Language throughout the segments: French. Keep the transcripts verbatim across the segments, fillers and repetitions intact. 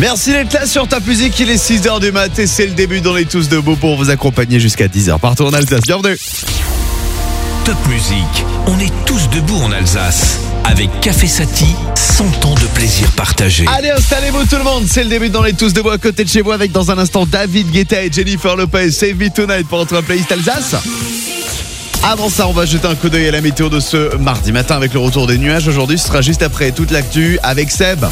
Merci d'être là sur Top Music, il est six heures du mat et c'est le début d'On est tous debout pour vous accompagner jusqu'à dix heures partout en Alsace. Bienvenue. Top Music, on est tous debout en Alsace. Avec Café Sati, cent ans de plaisir partagé. Allez, installez-vous tout le monde, c'est le début d'On est tous debout à côté de chez vous avec dans un instant David Guetta et Jennifer Lopez, Save Me Tonight pour notre playlist Alsace. Avant ça, on va jeter un coup d'œil à la météo de ce mardi matin avec le retour des nuages. Aujourd'hui, ce sera juste après toute l'actu avec Seb.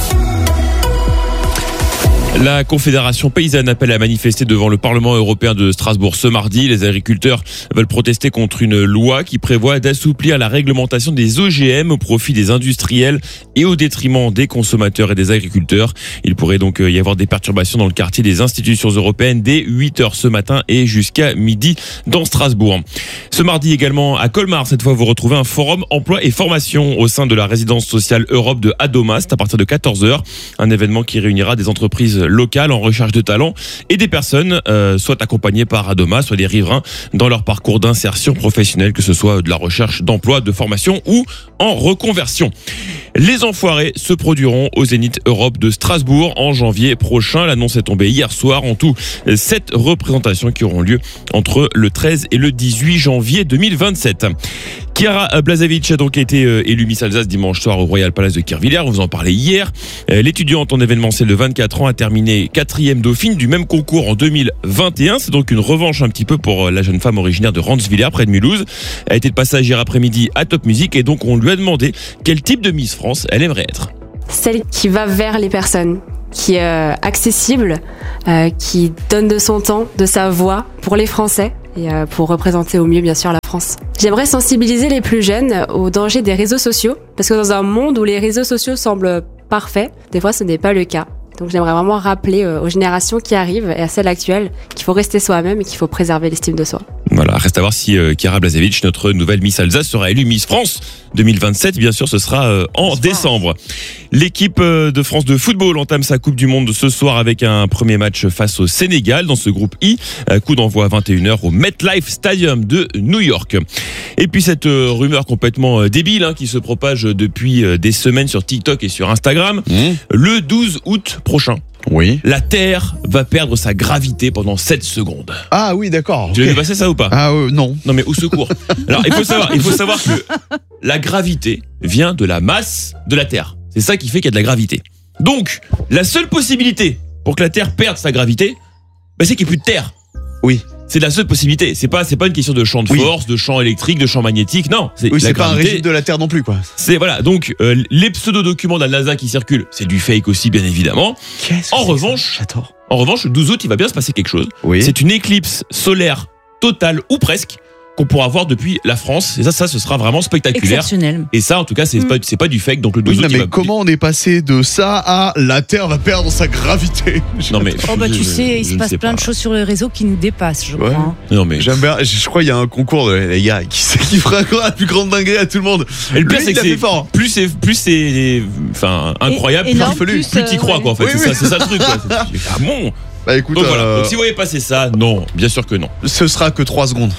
La Confédération paysanne appelle à manifester devant le Parlement européen de Strasbourg ce mardi. Les agriculteurs veulent protester contre une loi qui prévoit d'assouplir la réglementation des O G M au profit des industriels et au détriment des consommateurs et des agriculteurs. Il pourrait donc y avoir des perturbations dans le quartier des institutions européennes dès huit heures ce matin et jusqu'à midi dans Strasbourg. Ce mardi également à Colmar, cette fois vous retrouvez un forum emploi et formation au sein de la résidence sociale Europe de Adomas. C'est à partir de quatorze heures. Un événement qui réunira des entreprises locales en recherche de talents et des personnes euh, soit accompagnées par Adomas, soit des riverains dans leur parcours d'insertion professionnelle, que ce soit de la recherche d'emploi, de formation ou en reconversion. Les enfoirés se produiront au Zénith Europe de Strasbourg en janvier prochain. L'annonce est tombée hier soir. En tout, sept représentations qui auront lieu entre le treize et le dix-huit janvier deux mille vingt-sept. Chiara Blažević a donc été élue Miss Alsace dimanche soir au Royal Palace de Kervillers. On vous en parlait hier. L'étudiante en événementiel de vingt-quatre ans a terminé quatrième dauphine du même concours en deux mille vingt et un. C'est donc une revanche un petit peu pour la jeune femme originaire de Ranswiller, près de Mulhouse. Elle a été de passage hier après-midi à Top Music et donc on lui a demandé quel type de Miss France elle aimerait être. Celle qui va vers les personnes, qui est euh, accessible, euh, qui donne de son temps, de sa voix pour les Français et euh, pour représenter au mieux bien sûr la France. J'aimerais sensibiliser les plus jeunes au danger des réseaux sociaux, parce que dans un monde où les réseaux sociaux semblent parfaits, des fois ce n'est pas le cas. Donc j'aimerais vraiment rappeler aux générations qui arrivent et à celles actuelles qu'il faut rester soi-même et qu'il faut préserver l'estime de soi. Voilà, reste à voir si euh, Chiara Blažević, notre nouvelle Miss Alsace, sera élue Miss France deux mille vingt-sept. Bien sûr, ce sera euh, en Miss décembre. France. L'équipe euh, de France de football entame sa Coupe du Monde ce soir avec un premier match face au Sénégal dans ce groupe I. Euh, coup d'envoi à vingt et une heures au MetLife Stadium de New York. Et puis cette euh, rumeur complètement euh, débile hein, qui se propage depuis euh, des semaines sur TikTok et sur Instagram. Mmh. Le douze août prochain. Oui. La Terre va perdre sa gravité pendant sept secondes. Ah oui, d'accord. Tu okay. l'as vu passer ça ou pas? Ah euh, non. Non mais au secours. Alors il faut savoir, il faut savoir que la gravité vient de la masse de la Terre. C'est ça qui fait qu'il y a de la gravité. Donc la seule possibilité pour que la Terre perde sa gravité, bah, c'est qu'il n'y ait plus de Terre. Oui. C'est la seule possibilité. C'est pas, c'est pas une question de champ de force, oui. de champ électrique, de champ magnétique. Non. C'est, oui, c'est pas un régime de la Terre non plus, quoi. C'est voilà. Donc euh, les pseudo-documents de la NASA qui circulent, c'est du fake aussi, bien évidemment. Qu'est-ce en que revanche, j'adore. En revanche, le douze août, il va bien se passer quelque chose. Oui. C'est une éclipse solaire totale ou presque qu'on pourra voir depuis la France. Et ça, ça, ce sera vraiment spectaculaire. Exceptionnel. Et ça, en tout cas, c'est mmh. pas, c'est pas du fake. Donc le douze oui, août, non, mais il va... comment on est passé de ça à la Terre va perdre sa gravité? Non mais oh bah tu je, sais, il se passe plein pas. de choses sur les réseaux qui nous dépassent, je ouais. crois. Non mais j'aime bien. Je crois qu'il y a un concours de les gars qui qui fera encore la plus grande dinguerie à tout le monde. Et le pire, c'est que c'est fort. Plus c'est plus c'est enfin incroyable, et, et plus, non, plus, plus, plus t'y crois ouais. quoi. En fait, oui, c'est oui. ça, c'est ça le truc. Quoi. Ah bon. Bah écoute, donc, voilà. euh... donc si vous voyez passer ça, non, bien sûr que non. Ce sera que trois secondes.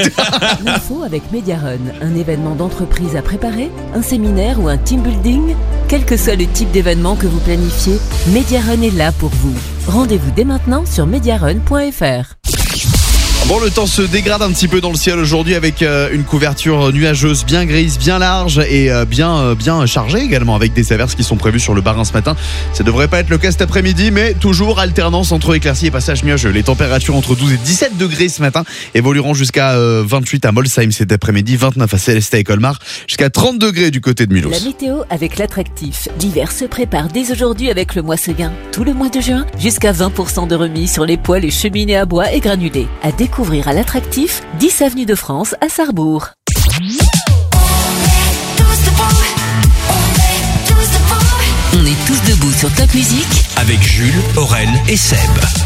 L'info avec Mediarun, un événement d'entreprise à préparer, un séminaire ou un team building, quel que soit le type d'événement que vous planifiez, Mediarun est là pour vous. Rendez-vous dès maintenant sur mediarun point f r. Bon, le temps se dégrade un petit peu dans le ciel aujourd'hui avec euh, une couverture nuageuse bien grise, bien large et euh, bien euh, bien chargée également avec des averses qui sont prévues sur le Bas-Rhin ce matin. Ça devrait pas être le cas cet après-midi, mais toujours alternance entre éclaircies et passages nuageux. Les températures entre douze et dix-sept degrés ce matin évolueront jusqu'à euh, vingt-huit à Molsheim cet après-midi, vingt-neuf à Sélestat et Colmar, jusqu'à trente degrés du côté de Mulhouse. La météo avec l'attractif. L'hiver se prépare dès aujourd'hui avec le mois Seguin. Tout le mois de juin, jusqu'à vingt pour cent de remise sur les poêles et cheminées à bois et granulés. À découvrir à l'attractif, dix avenue de France à Sarrebourg. On est tous debout sur Top Music avec Jules, Aurel et Seb.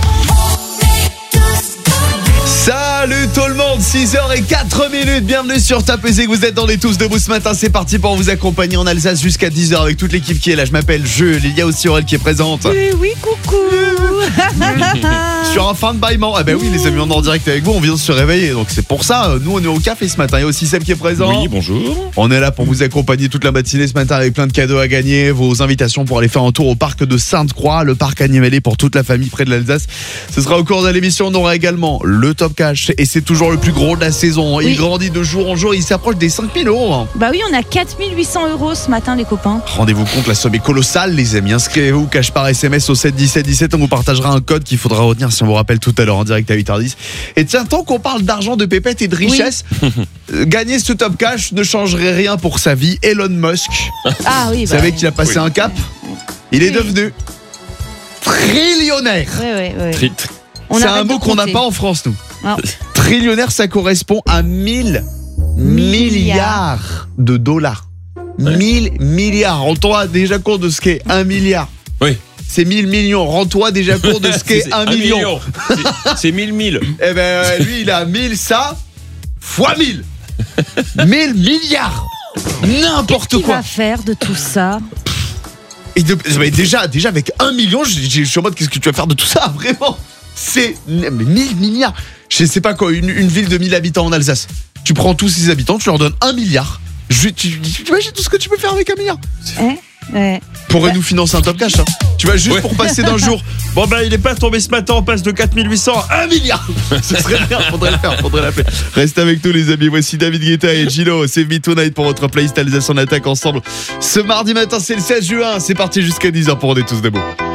Salut tout le monde, six heures zéro quatre minutes, bienvenue sur Top Music, vous êtes dans les tous debout ce matin, c'est parti pour vous accompagner en Alsace jusqu'à dix heures avec toute l'équipe qui est là. Je m'appelle Jules, il y a aussi Aurel qui est présente. Oui, oui, coucou. sur un fin de bâillement. Eh ben oui, les amis, on est en direct avec vous, on vient de se réveiller. Donc c'est pour ça, nous on est au café ce matin. Il y a aussi Seb qui est présent. Oui, bonjour. On est là pour vous accompagner toute la matinée ce matin avec plein de cadeaux à gagner. Vos invitations pour aller faire un tour au parc de Sainte-Croix, le parc animalier pour toute la famille près de l'Alsace. Ce sera au cours de l'émission. On aura également le Top Cash et c'est toujours le plus gros de la saison. Il oui. grandit de jour en jour. Il s'approche des cinq mille euros. Bah oui, on a quatre mille huit cents euros ce matin, les copains. Rendez-vous compte, la somme est colossale, les amis. Inscrivez-vous, cash par S M S au sept dix-sept dix-sept. On vous partagera un code qu'il faudra retenir si on vous rappelle tout à l'heure en direct à huit heures dix. Et tiens, tant qu'on parle d'argent, de pépettes et de richesse, oui. gagner ce Top Cash ne changerait rien pour sa vie. Elon Musk, ah, oui, vous bah, savez qu'il a passé oui. un cap. Il est oui. devenu trillionnaire. Oui, oui, oui. Tri- C'est un mot qu'on n'a pas en France, nous. Non. Trillionnaire, ça correspond à mille milliards de dollars. Ouais. mille milliards. Rends-toi déjà compte de ce qu'est un milliard. Oui. C'est mille millions. Rends-toi déjà compte de ce qu'est un, un million. million. C'est, c'est mille mille. Eh ben, lui, il a mille ça, fois mille. mille milliards. N'importe Qu'est-ce quoi. Qu'est-ce qu'il va faire de tout ça? Et de, déjà, déjà, avec un million, je, je suis en mode, qu'est-ce que tu vas faire de tout ça? Vraiment. C'est mille milliards. Je sais pas quoi, une, une ville de mille habitants en Alsace. Tu prends tous ces habitants, tu leur donnes un milliard. Je, tu, tu imagines tout ce que tu peux faire avec un milliard? Ouais, ouais. Pourrait nous financer un Top Cash, hein. Tu vas juste ouais. pour passer d'un jour. Bon bah il est pas tombé ce matin, on passe de quatre mille huit cents à un milliard. Ce serait bien, faudrait le faire, faudrait l'appeler. Reste avec nous les amis, voici David Guetta et Gino, Save Me Tonight pour votre playlist Alsace en attaque ensemble. Ce mardi matin, c'est le seize juin, c'est parti jusqu'à dix heures pour On est tous debout.